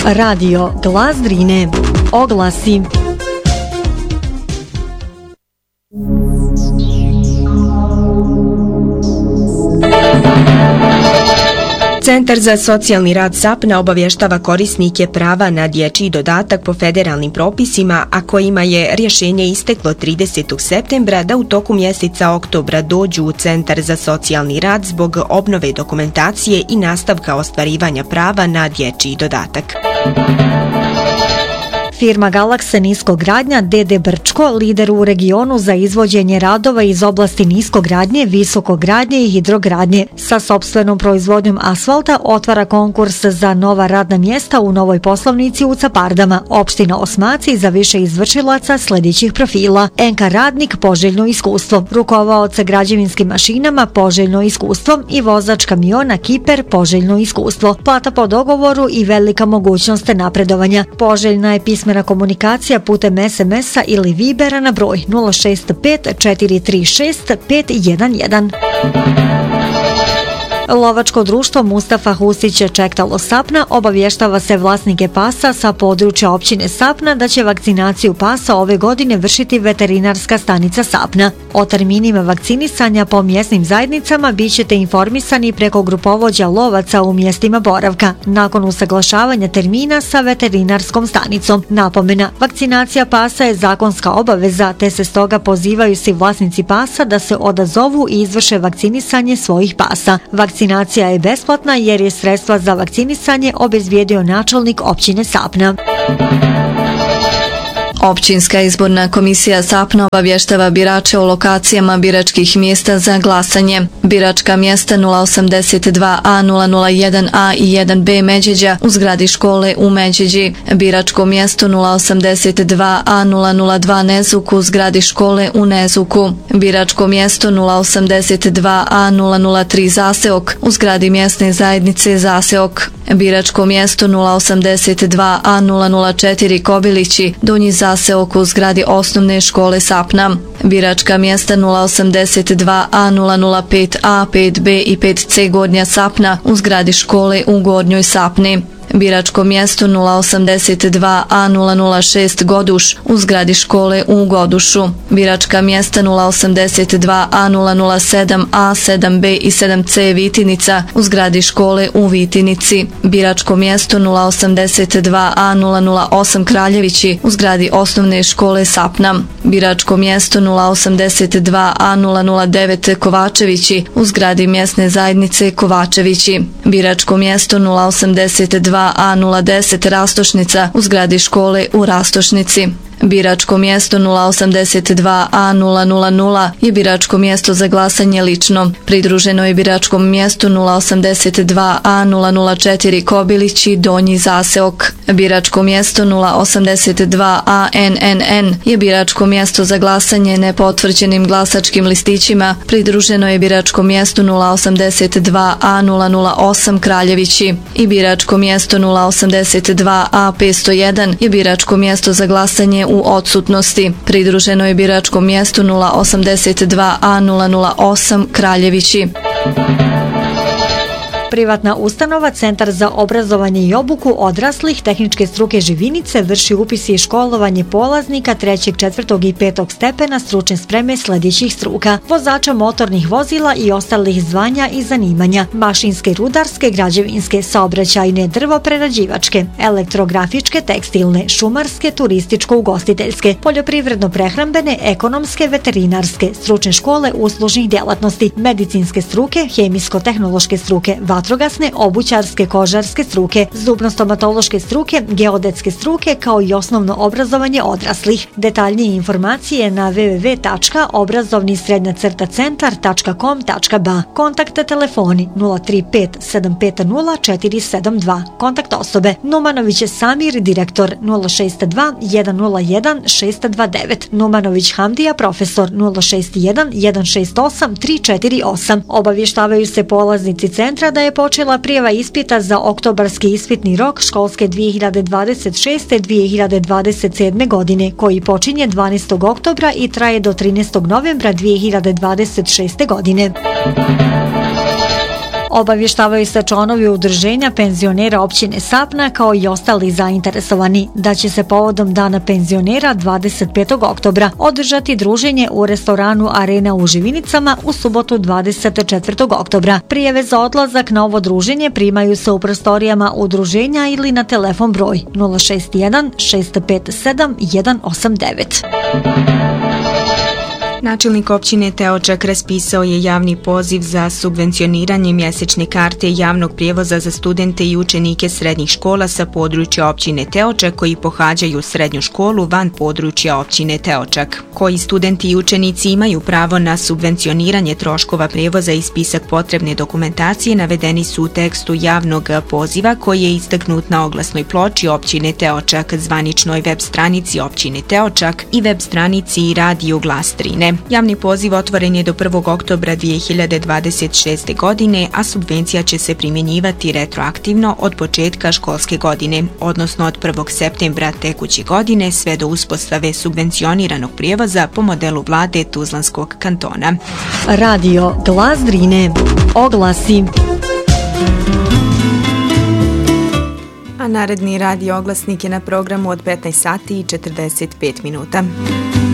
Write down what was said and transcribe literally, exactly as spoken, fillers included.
Radio Glas Drine. Oglasi. Centar za socijalni rad Sapna obavještava korisnike prava na dječji dodatak po federalnim propisima, a kojima je rješenje isteklo tridesetog septembra, da u toku mjeseca oktobra dođu u Centar za socijalni rad zbog obnove dokumentacije i nastavka ostvarivanja prava na dječji dodatak. Firma Galaxy Niskogradnja D D Brčko, lider u regionu za izvođenje radova iz oblasti niskogradnje, visokogradnje i hidrogradnje, sa sopstvenom proizvodnjom asfalta otvara konkurs za nova radna mjesta u novoj poslovnici u Capardama, opština Osmaci, za više izvršilaca sljedećih profila: N K radnik, poželjno iskustvo; rukovaoca građevinskim mašinama, poželjno iskustvo; i vozač kamiona Kiper, poželjno iskustvo. Plata po dogovoru i velika mogućnost napredovanja. Poželjna je pismena komunikacija putem es em esa ili Vibera na broj nula šest pet četiri tri šest pet jedan jedan. Lovačko društvo Mustafa Husić Čektalo Sapna obavještava se vlasnike pasa sa područja općine Sapna da će vakcinaciju pasa ove godine vršiti veterinarska stanica Sapna. O terminima vakcinisanja po mjesnim zajednicama bit ćete informisani preko grupovođa lovaca u mjestima boravka, nakon usaglašavanja termina sa veterinarskom stanicom. Napomena, vakcinacija pasa je zakonska obaveza, te se stoga pozivaju svi vlasnici pasa da se odazovu i izvrše vakcinisanje svojih pasa. Vakcinacija je besplatna jer je sredstva za vakcinisanje obezbijedio načelnik općine Sapna. Općinska izborna komisija Sapna obavještava birače o lokacijama biračkih mjesta za glasanje. Biračka mjesta nula osamdeset dva a, nula nula jedan a i jedan be Međeđa u zgradi škole u Međeđi. Biračko mjesto nula osamdeset dva a, nula nula dva Nezuk u zgradi škole u Nezuku. Biračko mjesto nula osamdeset dva a, nula nula tri Zaseok u zgradi mjesne zajednice Zaseok. Biračko mjesto nula osamdeset dva a, nula nula četiri Kobilići, Donji Zaseok u zgradi osnovne škole Sapna. Biračka mjesta nula osamdeset dva a, nula nula pet a, pet be i pet ce Gornja Sapna u zgradi škole u Gornjoj Sapni. Biračko mjesto nula osamdeset dva a, nula nula šest Goduš u zgradi škole u Godušu. Biračka mjesta nula osamdeset dva a, nula nula sedam a, sedam be i sedam ce Vitinica u zgradi škole u Vitinici. Biračko mjesto nula osamdeset dva a, nula nula osam Kraljevići u zgradi osnovne škole Sapna. Biračko mjesto nula osamdeset dva a, nula nula devet Kovačevići u zgradi mjesne zajednice Kovačevići. Biračko mjesto nula osamdeset dva a, nula deset Rastošnica u zgradi škole u Rastošnici. Biračko mjesto nula osamdeset dva a, nula nula nula je biračko mjesto za glasanje lično. Pridruženo je biračkom mjestu nula osamdeset dva a, nula nula četiri Kobilići, Donji Zaseok. Biračko mjesto nula osamdeset dva a, en en en je biračko mjesto za glasanje nepotvrđenim glasačkim listićima. Pridruženo je biračko mjesto nula osamdeset dva a, nula nula osam Kraljevići. I biračko mjesto nula osamdeset dva a, petsto jedan je biračko mjesto za glasanje u odsutnosti. Pridruženo je biračkom mjestu nula osamdeset dva a, nula nula osam Kraljevići. Privatna ustanova Centar za obrazovanje i obuku odraslih tehničke struke Živinice vrši upis i školovanje polaznika trećeg, četvrtog i petog stepena stručne spreme sljedećih struka: vozača motornih vozila i ostalih zvanja i zanimanja, mašinske, rudarske, građevinske, saobraćajne, drvoprerađivačke, elektrografičke, tekstilne, šumarske, turističko-ugostiteljske, poljoprivredno-prehrambene, ekonomske, veterinarske, stručne škole uslužnih djelatnosti, medicinske struke, hemijsko-tehnološke struke, vatrogasne, obućarske, kožarske struke, zubno-stomatološke struke, geodetske struke, kao i osnovno obrazovanje odraslih. Detaljnije informacije na w w w tačka obrazovni srednja crta centar tačka com tačka b a. Kontakt telefoni nula tri pet sedam pet nula četiri sedam dva. Kontakt osobe Numanović Samir, direktor nula šest dva jedan nula jedan šest dva devet. Numanović Hamdija, profesor nula šest jedan jedan šest osam tri četiri osam. Obavještavaju se polaznici centra da je počela prijava ispita za oktobarski ispitni rok školske dvije hiljade dvadeset šeste dvije hiljade dvadeset sedme godine, koji počinje dvanaestog oktobra i traje do trinaestog novembra dvije hiljade dvadeset šeste godine. Obavještavaju se članovi udruženja penzionera općine Sapna kao i ostali zainteresovani da će se povodom Dana penzionera dvadeset petog oktobra održati druženje u restoranu Arena u Živinicama u subotu dvadeset četvrtog oktobra. Prijave za odlazak na ovo druženje primaju se u prostorijama udruženja ili na telefon broj nula šest jedan šest pet sedam jedan osam devet. Načelnik općine Teočak raspisao je javni poziv za subvencioniranje mjesečne karte javnog prijevoza za studente i učenike srednjih škola sa područja općine Teočak koji pohađaju srednju školu van područja općine Teočak. Koji studenti i učenici imaju pravo na subvencioniranje troškova prijevoza i spisak potrebne dokumentacije navedeni su u tekstu javnog poziva koji je istaknut na oglasnoj ploči općine Teočak, zvaničnoj web stranici općine Teočak i web stranici i radiju Glas Drine. Javni poziv otvoren je do prvog oktobra dvije hiljade dvadeset šeste. godine, a subvencija će se primjenjivati retroaktivno od početka školske godine, odnosno od prvog septembra tekuće godine sve do uspostave subvencioniranog prijevoza po modelu vlade Tuzlanskog kantona. Radio Glas Drine. Oglasi. A naredni radio oglasnik je na programu od petnaest sati i četrdeset pet minuta.